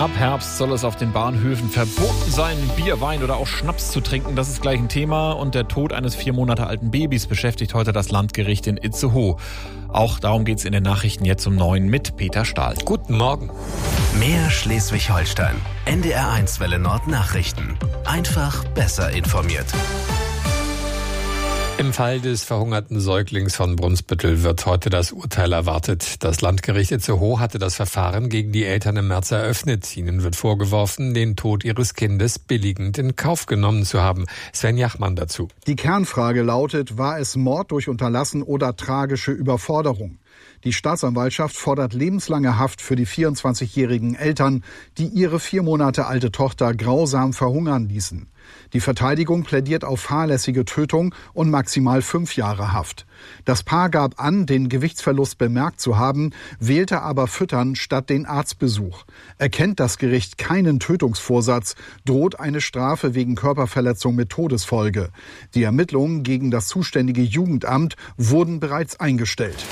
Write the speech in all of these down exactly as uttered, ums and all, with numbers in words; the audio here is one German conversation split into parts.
Ab Herbst soll es auf den Bahnhöfen verboten sein, Bier, Wein oder auch Schnaps zu trinken. Das ist gleich ein Thema. Und der Tod eines vier Monate alten Babys beschäftigt heute das Landgericht in Itzehoe. Auch darum geht es in den Nachrichten jetzt um neun mit Peter Stahl. Guten Morgen. Mehr Schleswig-Holstein. N D R eins Welle Nord Nachrichten. Einfach besser informiert. Im Fall des verhungerten Säuglings von Brunsbüttel wird heute das Urteil erwartet. Das Landgericht Itzehoe hatte das Verfahren gegen die Eltern im März eröffnet. Ihnen wird vorgeworfen, den Tod ihres Kindes billigend in Kauf genommen zu haben. Sven Jachmann dazu. Die Kernfrage lautet, war es Mord durch Unterlassen oder tragische Überforderung? Die Staatsanwaltschaft fordert lebenslange Haft für die vierundzwanzigjährigen Eltern, die ihre vier Monate alte Tochter grausam verhungern ließen. Die Verteidigung plädiert auf fahrlässige Tötung und maximal fünf Jahre Haft. Das Paar gab an, den Gewichtsverlust bemerkt zu haben, wählte aber Füttern statt den Arztbesuch. Erkennt das Gericht keinen Tötungsvorsatz, droht eine Strafe wegen Körperverletzung mit Todesfolge. Die Ermittlungen gegen das zuständige Jugendamt wurden bereits eingestellt.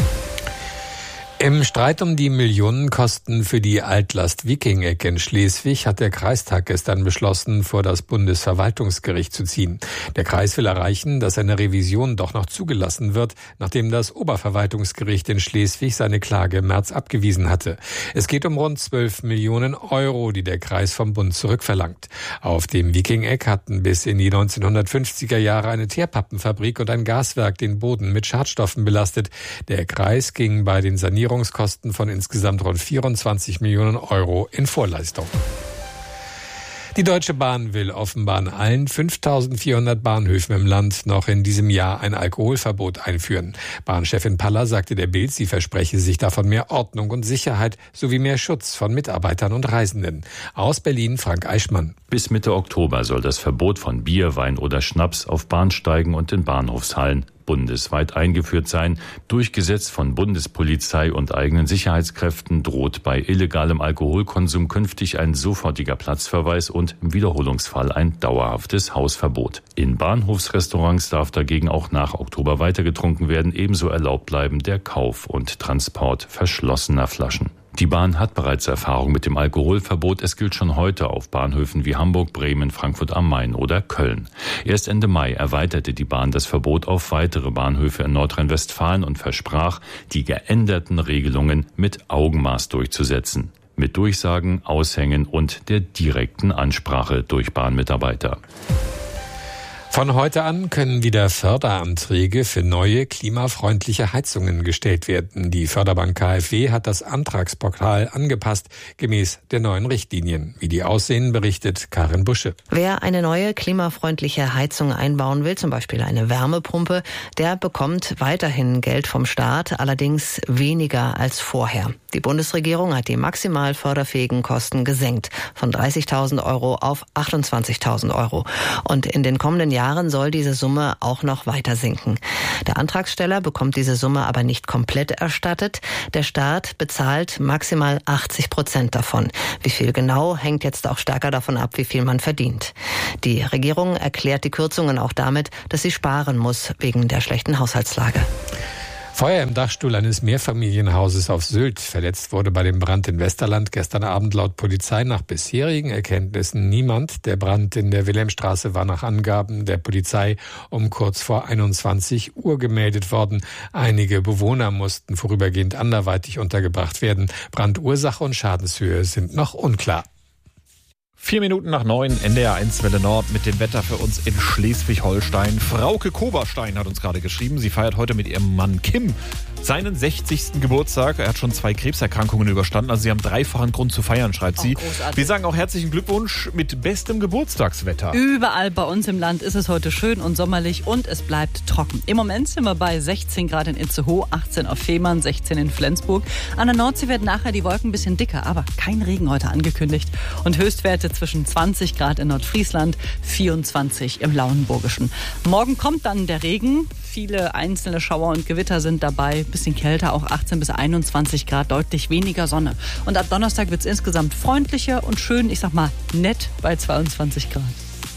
Im Streit um die Millionenkosten für die Altlast Wiking-Eck in Schleswig hat der Kreistag gestern beschlossen, vor das Bundesverwaltungsgericht zu ziehen. Der Kreis will erreichen, dass eine Revision doch noch zugelassen wird, nachdem das Oberverwaltungsgericht in Schleswig seine Klage im März abgewiesen hatte. Es geht um rund zwölf Millionen Euro, die der Kreis vom Bund zurückverlangt. Auf dem Wiking-Eck hatten bis in die neunzehnhundertfünfziger Jahre eine Teerpappenfabrik und ein Gaswerk den Boden mit Schadstoffen belastet. Der Kreis ging bei den Sanierungen Sanierungskosten von insgesamt rund vierundzwanzig Millionen Euro in Vorleistung. Die Deutsche Bahn will offenbar an allen fünftausendvierhundert Bahnhöfen im Land noch in diesem Jahr ein Alkoholverbot einführen. Bahnchefin Paller sagte der Bild, sie verspreche sich davon mehr Ordnung und Sicherheit sowie mehr Schutz von Mitarbeitern und Reisenden. Aus Berlin Frank Eichmann. Bis Mitte Oktober soll das Verbot von Bier, Wein oder Schnaps auf Bahnsteigen und in Bahnhofshallen bundesweit eingeführt sein. Durchgesetzt von Bundespolizei und eigenen Sicherheitskräften droht bei illegalem Alkoholkonsum künftig ein sofortiger Platzverweis und im Wiederholungsfall ein dauerhaftes Hausverbot. In Bahnhofsrestaurants darf dagegen auch nach Oktober weiter getrunken werden. Ebenso erlaubt bleiben der Kauf und Transport verschlossener Flaschen. Die Bahn hat bereits Erfahrung mit dem Alkoholverbot. Es gilt schon heute auf Bahnhöfen wie Hamburg, Bremen, Frankfurt am Main oder Köln. Erst Ende Mai erweiterte die Bahn das Verbot auf weitere Bahnhöfe in Nordrhein-Westfalen und versprach, die geänderten Regelungen mit Augenmaß durchzusetzen. Mit Durchsagen, Aushängen und der direkten Ansprache durch Bahnmitarbeiter. Von heute an können wieder Förderanträge für neue klimafreundliche Heizungen gestellt werden. Die Förderbank K f W hat das Antragsportal angepasst, gemäß der neuen Richtlinien. Wie die aussehen, berichtet Karin Busche. Wer eine neue klimafreundliche Heizung einbauen will, zum Beispiel eine Wärmepumpe, der bekommt weiterhin Geld vom Staat, allerdings weniger als vorher. Die Bundesregierung hat die maximal förderfähigen Kosten gesenkt, von dreißigtausend Euro auf achtundzwanzigtausend Euro. Und in den kommenden Jahren soll diese Summe auch noch weiter sinken. Der Antragsteller bekommt diese Summe aber nicht komplett erstattet. Der Staat bezahlt maximal achtzig Prozent davon. Wie viel genau, hängt jetzt auch stärker davon ab, wie viel man verdient. Die Regierung erklärt die Kürzungen auch damit, dass sie sparen muss wegen der schlechten Haushaltslage. Feuer im Dachstuhl eines Mehrfamilienhauses auf Sylt. Verletzt wurde bei dem Brand in Westerland gestern Abend laut Polizei nach bisherigen Erkenntnissen niemand. Der Brand in der Wilhelmstraße war nach Angaben der Polizei um kurz vor einundzwanzig Uhr gemeldet worden. Einige Bewohner mussten vorübergehend anderweitig untergebracht werden. Brandursache und Schadenshöhe sind noch unklar. Vier Minuten nach neun, N D R eins Welle Nord mit dem Wetter für uns in Schleswig-Holstein. Frauke Koberstein hat uns gerade geschrieben, sie feiert heute mit ihrem Mann Kim seinen sechzigsten Geburtstag. Er hat schon zwei Krebserkrankungen überstanden, also sie haben dreifachen Grund zu feiern, schreibt sie. Oh, wir sagen auch herzlichen Glückwunsch mit bestem Geburtstagswetter. Überall bei uns im Land ist es heute schön und sommerlich und es bleibt trocken. Im Moment sind wir bei sechzehn Grad in Itzehoe, achtzehn auf Fehmarn, sechzehn in Flensburg. An der Nordsee werden nachher die Wolken ein bisschen dicker, aber kein Regen heute angekündigt. Und Höchstwerte zwischen zwanzig Grad in Nordfriesland, vierundzwanzig im Lauenburgischen. Morgen kommt dann der Regen. Viele einzelne Schauer und Gewitter sind dabei. Bisschen kälter, auch achtzehn bis einundzwanzig Grad, deutlich weniger Sonne. Und ab Donnerstag wird es insgesamt freundlicher und schön, ich sag mal, nett bei zweiundzwanzig Grad.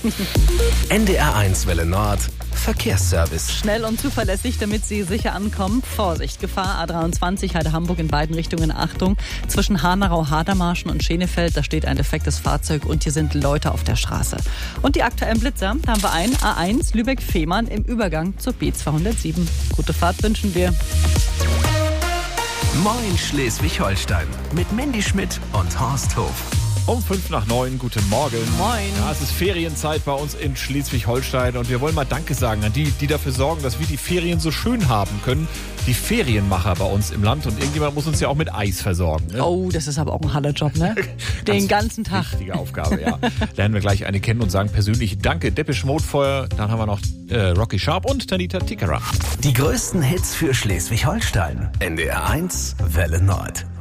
N D R eins Welle Nord Verkehrsservice. Schnell und zuverlässig, damit Sie sicher ankommen. Vorsicht, Gefahr A dreiundzwanzig, Heide-Hamburg in beiden Richtungen. Achtung, zwischen Hanau, Hadermarschen und Schenefeld, da steht ein defektes Fahrzeug und hier sind Leute auf der Straße. Und die aktuellen Blitzer, da haben wir einen A eins Lübeck-Fehmarn im Übergang zur B zweihundertsieben. Gute Fahrt wünschen wir. Moin Schleswig-Holstein mit Mandy Schmidt und Horst Hof. Um fünf nach neun, guten Morgen. Moin. Ja, es ist Ferienzeit bei uns in Schleswig-Holstein und wir wollen mal Danke sagen an die, die dafür sorgen, dass wir die Ferien so schön haben können. Die Ferienmacher bei uns im Land und irgendjemand muss uns ja auch mit Eis versorgen. Ne? Oh, das ist aber auch ein Hallerjob, ne? Den ganzen Tag. Wichtige Aufgabe, ja. Lernen wir gleich eine kennen und sagen persönlich Danke. Depeche Mode vorher, dann haben wir noch äh, Rocky Sharp und Tanita Tikaram. Die größten Hits für Schleswig-Holstein. N D R eins Welle Nord.